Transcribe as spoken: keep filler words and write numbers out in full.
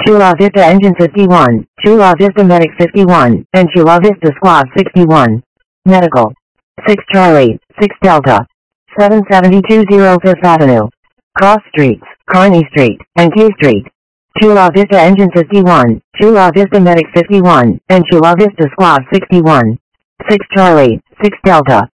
Chula Vista Engine fifty-one, Chula Vista Medic fifty-one, and Chula Vista Squad sixty-one. Medical. six Charlie, six Delta. seven seventy-two oh Fifth Avenue. Cross Streets, Kearny Street, and K Street. Chula Vista Engine fifty-one, Chula Vista Medic fifty-one, and Chula Vista Squad sixty-one. six Charlie, six Delta.